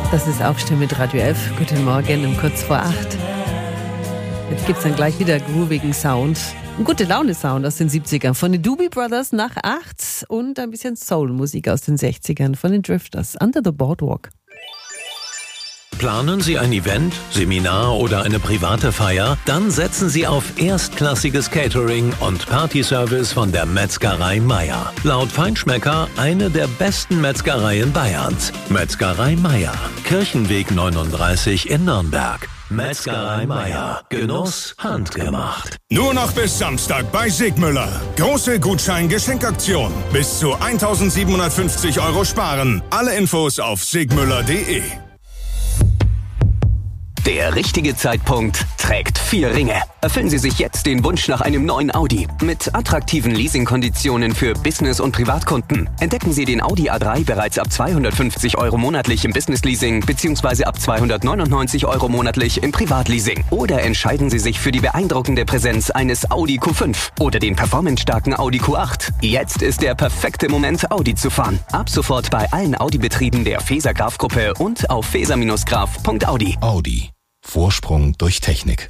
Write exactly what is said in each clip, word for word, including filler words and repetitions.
Das ist Aufstehen mit Radio elf. Guten Morgen um kurz vor acht. Jetzt gibt es dann gleich wieder groovigen Sound. Ein gute Laune-Sound aus den siebzigern von den Doobie Brothers nach acht und ein bisschen Soul-Musik aus den sechzigern von den Drifters. Under the Boardwalk. Planen Sie ein Event, Seminar oder eine private Feier? Dann setzen Sie auf erstklassiges Catering und Partyservice von der Metzgerei Meier. Laut Feinschmecker eine der besten Metzgereien Bayerns. Metzgerei Meier, Kirchenweg neununddreißig in Nürnberg. Metzgerei Meier. Genuss handgemacht. Nur noch bis Samstag bei Sigmüller. Große Gutschein-Geschenkaktion. Bis zu eintausendsiebenhundertfünfzig Euro sparen. Alle Infos auf sigmüller punkt de. Der richtige Zeitpunkt trägt vier Ringe. Erfüllen Sie sich jetzt den Wunsch nach einem neuen Audi. Mit attraktiven Leasingkonditionen für Business- und Privatkunden. Entdecken Sie den Audi A drei bereits ab zweihundertfünfzig Euro monatlich im Business-Leasing bzw. ab zweihundertneunundneunzig Euro monatlich im Privatleasing. Oder entscheiden Sie sich für die beeindruckende Präsenz eines Audi Q fünf oder den performancestarken Audi Q acht. Jetzt ist der perfekte Moment, Audi zu fahren. Ab sofort bei allen Audi-Betrieben der Feser-Graf-Gruppe und auf feser Graf punkt audi. Audi. Vorsprung durch Technik.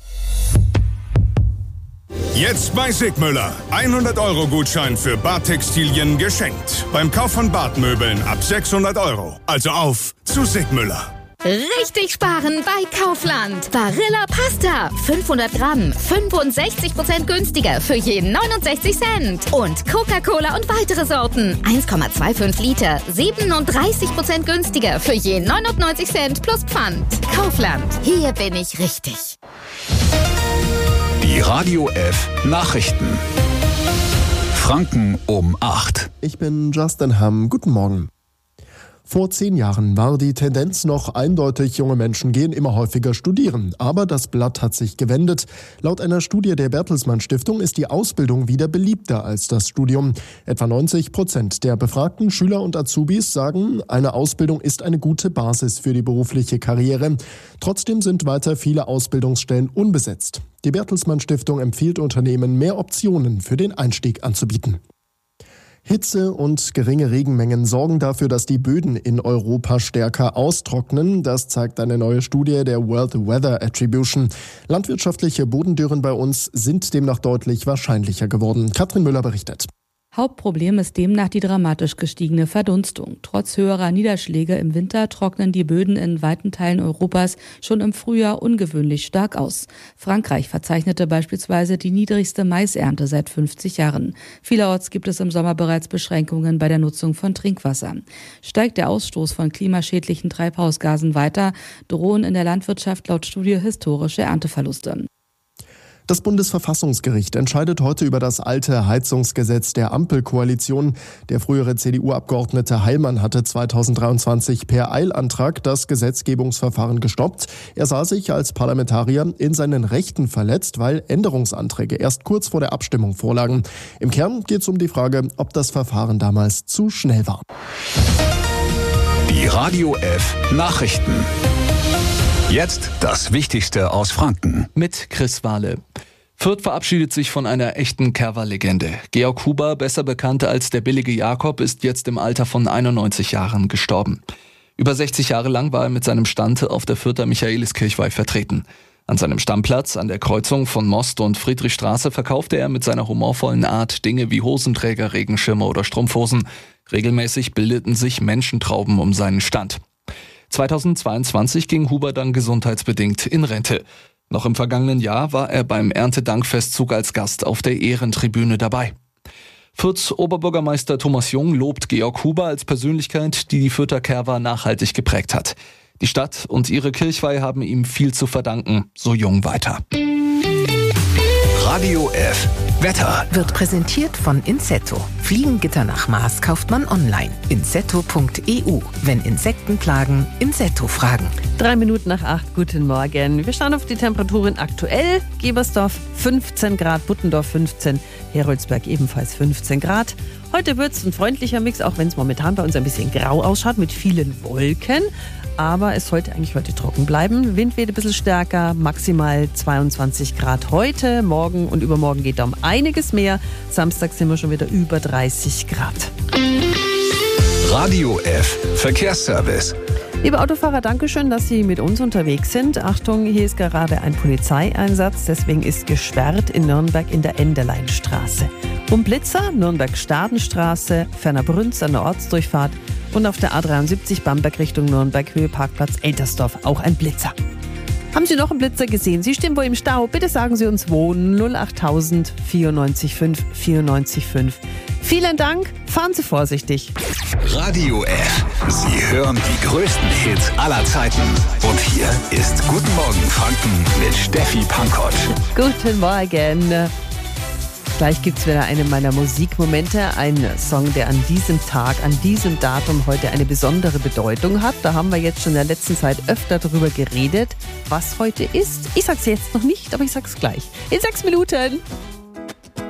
Jetzt bei Sigmüller. hundert Euro Gutschein für Badtextilien geschenkt. Beim Kauf von Badmöbeln ab sechshundert Euro. Also auf zu Sigmüller. Richtig sparen bei Kaufland. Barilla Pasta. fünfhundert Gramm. fünfundsechzig Prozent günstiger für jeden neunundsechzig Cent. Und Coca-Cola und weitere Sorten. eins Komma fünfundzwanzig Liter. siebenunddreißig Prozent günstiger für jeden neunundneunzig Cent plus Pfand. Kaufland. Hier bin ich richtig. Die Radio elf Nachrichten. Franken um acht. Ich bin Justin Hamm. Guten Morgen. Vor zehn Jahren war die Tendenz noch eindeutig, junge Menschen gehen immer häufiger studieren. Aber das Blatt hat sich gewendet. Laut einer Studie der Bertelsmann Stiftung ist die Ausbildung wieder beliebter als das Studium. Etwa neunzig Prozent der befragten Schüler und Azubis sagen, eine Ausbildung ist eine gute Basis für die berufliche Karriere. Trotzdem sind weiter viele Ausbildungsstellen unbesetzt. Die Bertelsmann Stiftung empfiehlt Unternehmen, mehr Optionen für den Einstieg anzubieten. Hitze und geringe Regenmengen sorgen dafür, dass die Böden in Europa stärker austrocknen. Das zeigt eine neue Studie der World Weather Attribution. Landwirtschaftliche Bodendürren bei uns sind demnach deutlich wahrscheinlicher geworden. Katrin Müller berichtet. Hauptproblem ist demnach die dramatisch gestiegene Verdunstung. Trotz höherer Niederschläge im Winter trocknen die Böden in weiten Teilen Europas schon im Frühjahr ungewöhnlich stark aus. Frankreich verzeichnete beispielsweise die niedrigste Maisernte seit fünfzig Jahren. Vielerorts gibt es im Sommer bereits Beschränkungen bei der Nutzung von Trinkwasser. Steigt der Ausstoß von klimaschädlichen Treibhausgasen weiter, drohen in der Landwirtschaft laut Studie historische Ernteverluste. Das Bundesverfassungsgericht entscheidet heute über das alte Heizungsgesetz der Ampelkoalition. Der frühere C D U-Abgeordnete Heilmann hatte zweitausenddreiundzwanzig per Eilantrag das Gesetzgebungsverfahren gestoppt. Er sah sich als Parlamentarier in seinen Rechten verletzt, weil Änderungsanträge erst kurz vor der Abstimmung vorlagen. Im Kern geht es um die Frage, ob das Verfahren damals zu schnell war. Die Radio elf Nachrichten. Jetzt das Wichtigste aus Franken. Mit Chris Wahle. Fürth verabschiedet sich von einer echten Kerwa-Legende. Georg Huber, besser bekannt als der billige Jakob, ist jetzt im Alter von einundneunzig Jahren gestorben. Über sechzig Jahre lang war er mit seinem Stand auf der Fürther Michaeliskirchweih vertreten. An seinem Stammplatz an der Kreuzung von Most und Friedrichstraße verkaufte er mit seiner humorvollen Art Dinge wie Hosenträger, Regenschirme oder Strumpfhosen. Regelmäßig bildeten sich Menschentrauben um seinen Stand. zweitausendzweiundzwanzig ging Huber dann gesundheitsbedingt in Rente. Noch im vergangenen Jahr war er beim Erntedankfestzug als Gast auf der Ehrentribüne dabei. Fürths Oberbürgermeister Thomas Jung lobt Georg Huber als Persönlichkeit, die die Fürther Kerwa nachhaltig geprägt hat. Die Stadt und ihre Kirchweih haben ihm viel zu verdanken, so Jung weiter. Radio elf Wetter wird präsentiert von Insetto. Fliegengitter nach Maß kauft man online. insetto punkt e u. Wenn Insekten plagen, Insetto fragen. Drei Minuten nach acht, guten Morgen. Wir schauen auf die Temperaturen aktuell. Gebersdorf fünfzehn Grad, Buttendorf fünfzehn, Heroldsberg ebenfalls fünfzehn Grad. Heute wird es ein freundlicher Mix, auch wenn es momentan bei uns ein bisschen grau ausschaut mit vielen Wolken. Aber es sollte eigentlich heute trocken bleiben. Wind weht ein bisschen stärker, maximal zweiundzwanzig Grad heute. Morgen und übermorgen geht da um einiges mehr. Samstag sind wir schon wieder über dreißig Grad. Radio elf Verkehrsservice. Liebe Autofahrer, danke schön, dass Sie mit uns unterwegs sind. Achtung, hier ist gerade ein Polizeieinsatz, deswegen ist gesperrt in Nürnberg in der Enderleinstraße. Um Blitzer, Nürnberg-Stadenstraße, Fernerbrünz an der Ortsdurchfahrt und auf der A dreiundsiebzig Bamberg Richtung Nürnberg, Höhe Parkplatz Eltersdorf, auch ein Blitzer. Haben Sie noch einen Blitzer gesehen? Sie stehen wohl im Stau? Bitte sagen Sie uns wo. null achttausend vierundneunzig fünf vierundneunzig fünf. Vielen Dank, fahren Sie vorsichtig. Radio F. Sie hören die größten Hits aller Zeiten. Und hier ist Guten Morgen Franken mit Steffi Pankott. Guten Morgen. Gleich gibt es wieder einen meiner Musikmomente, ein Song, der an diesem Tag, an diesem Datum heute eine besondere Bedeutung hat. Da haben wir jetzt schon in der letzten Zeit öfter darüber geredet, was heute ist. Ich sag's jetzt noch nicht, aber ich sag's gleich. In sechs Minuten.